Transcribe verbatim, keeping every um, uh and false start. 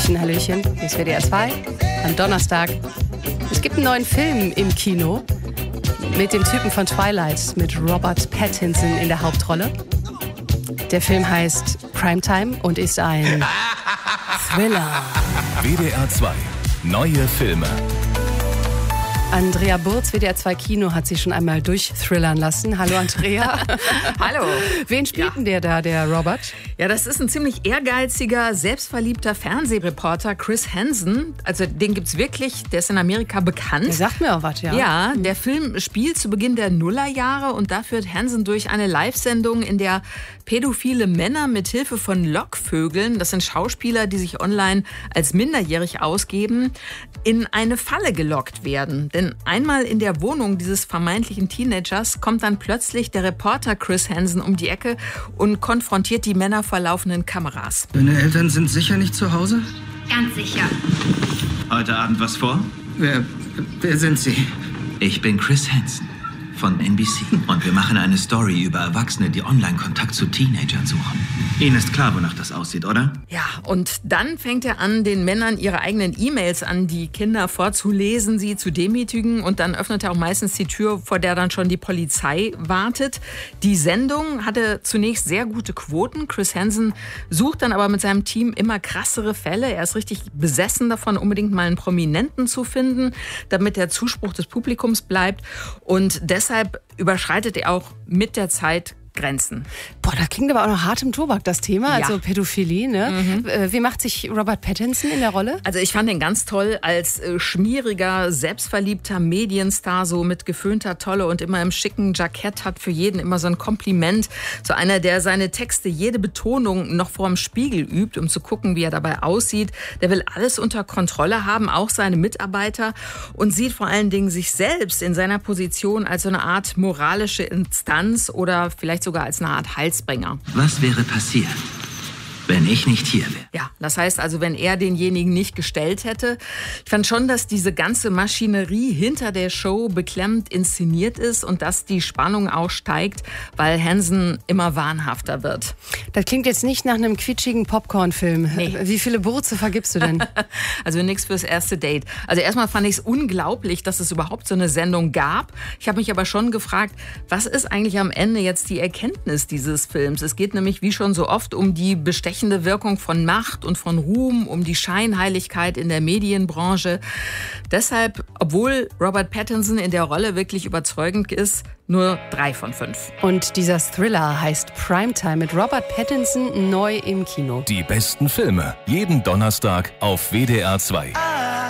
Hallöchen, Hallöchen. Hier ist W D R zwei am Donnerstag. Es gibt einen neuen Film im Kino mit dem Typen von Twilight, mit Robert Pattinson in der Hauptrolle. Der Film heißt Primetime und ist ein Thriller. W D R zwei, neue Filme. Andrea Burz, W D R zwei Kino, hat sich schon einmal durchthrillern lassen. Hallo Andrea. Hallo. Wen spielt denn der da, der Robert? Ja, das ist ein ziemlich ehrgeiziger, selbstverliebter Fernsehreporter, Chris Hansen. Also den gibt's wirklich, der ist in Amerika bekannt. Der sagt mir auch was, ja. Ja, der Film spielt zu Beginn der Nullerjahre und da führt Hansen durch eine Live-Sendung, in der pädophile Männer mit Hilfe von Lockvögeln, das sind Schauspieler, die sich online als minderjährig ausgeben, in eine Falle gelockt werden. Denn einmal in der Wohnung dieses vermeintlichen Teenagers kommt dann plötzlich der Reporter Chris Hansen um die Ecke und konfrontiert die Männer vor laufenden Kameras. Deine Eltern sind sicher nicht zu Hause? Ganz sicher. Heute Abend was vor? Wer, wer sind Sie? Ich bin Chris Hansen von N B C und wir machen eine Story über Erwachsene, die Online-Kontakt zu Teenagern suchen. Ihnen ist klar, wonach das aussieht, oder? Ja, und dann fängt er an, den Männern ihre eigenen E-Mails an die Kinder vorzulesen, sie zu demütigen und dann öffnet er auch meistens die Tür, vor der dann schon die Polizei wartet. Die Sendung hatte zunächst sehr gute Quoten. Chris Hansen sucht dann aber mit seinem Team immer krassere Fälle. Er ist richtig besessen davon, unbedingt mal einen Prominenten zu finden, damit der Zuspruch des Publikums bleibt. Und deshalb überschreitet er auch mit der Zeit Grenzen. Boah, da klingt aber auch noch hart im Tobak, das Thema, also ja. Pädophilie, ne? Mhm. Wie macht sich Robert Pattinson in der Rolle? Also ich fand ihn ganz toll als äh, schmieriger, selbstverliebter Medienstar, so mit geföhnter Tolle und immer im schicken Jackett, hat für jeden immer so ein Kompliment. So einer, der seine Texte, jede Betonung noch vorm Spiegel übt, um zu gucken, wie er dabei aussieht. Der will alles unter Kontrolle haben, auch seine Mitarbeiter, und sieht vor allen Dingen sich selbst in seiner Position als so eine Art moralische Instanz oder vielleicht sogar als eine Art Heilsbringer. Was wäre passiert, wenn ich nicht hier wäre? Ja, das heißt also, wenn er denjenigen nicht gestellt hätte. Ich fand schon, dass diese ganze Maschinerie hinter der Show beklemmend inszeniert ist und dass die Spannung auch steigt, weil Hansen immer wahnhafter wird. Das klingt jetzt nicht nach einem quitschigen Popcorn-Film. Nee. Wie viele Burze vergibst du denn? Also nichts fürs erste Date. Also erstmal fand ich es unglaublich, dass es überhaupt so eine Sendung gab. Ich habe mich aber schon gefragt, was ist eigentlich am Ende jetzt die Erkenntnis dieses Films? Es geht nämlich wie schon so oft um die bestechende Wirkung von Macht und von Ruhm, um die Scheinheiligkeit in der Medienbranche. Deshalb, obwohl Robert Pattinson in der Rolle wirklich überzeugend ist, nur drei von fünf. Und dieser Thriller heißt Primetime mit Robert Pattinson, neu im Kino. Die besten Filme jeden Donnerstag auf W D R zwei.